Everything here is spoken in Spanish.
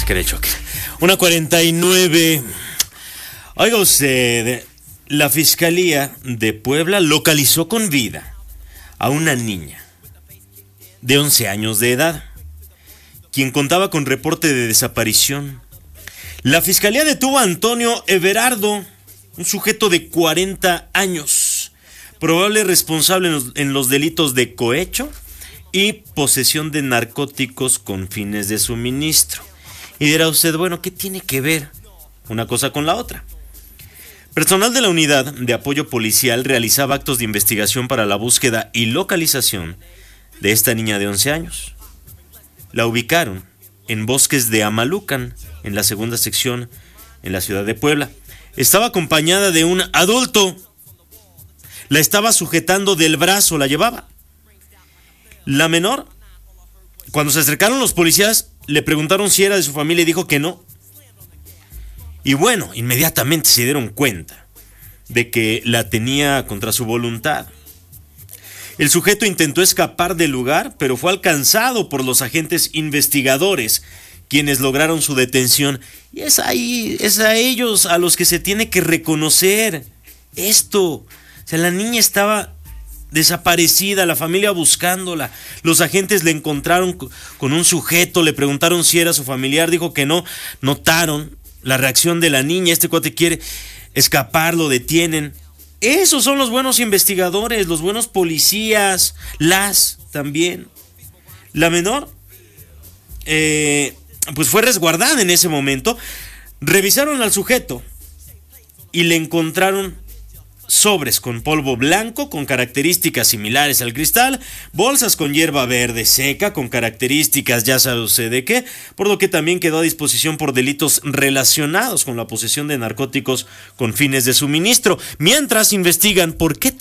Es que le choque. 1:49. Oiga usted, la Fiscalía de Puebla localizó con vida a una niña de 11 años de edad, quien contaba con reporte de desaparición. La Fiscalía detuvo a Antonio Everardo, un sujeto de 40 años, probable responsable en los delitos de cohecho y posesión de narcóticos con fines de suministro. Y dirá usted, bueno, ¿qué tiene que ver una cosa con la otra? Personal de la Unidad de Apoyo Policial realizaba actos de investigación para la búsqueda y localización de esta niña de 11 años. La ubicaron en Bosques de Amalucan, en la segunda sección, en la ciudad de Puebla. Estaba acompañada de un adulto. La estaba sujetando del brazo, la llevaba. La menor, cuando se acercaron los policías, le preguntaron si era de su familia y dijo que no. Y bueno, inmediatamente se dieron cuenta de que la tenía contra su voluntad. El sujeto intentó escapar del lugar, pero fue alcanzado por los agentes investigadores, quienes lograron su detención. Y es a ellos a los que se tiene que reconocer esto. O sea, la niña estaba desaparecida, la familia buscándola. Los agentes le encontraron con un sujeto, le preguntaron si era su familiar, dijo que no. Notaron la reacción de la niña, este cuate quiere escapar, lo detienen. Esos son los buenos investigadores, los buenos policías, también. La menor, pues fue resguardada en ese momento. Revisaron al sujeto y le encontraron sobres con polvo blanco con características similares al cristal, bolsas con hierba verde seca con características ya sabe usted de qué, por lo que también quedó a disposición por delitos relacionados con la posesión de narcóticos con fines de suministro, mientras investigan por qué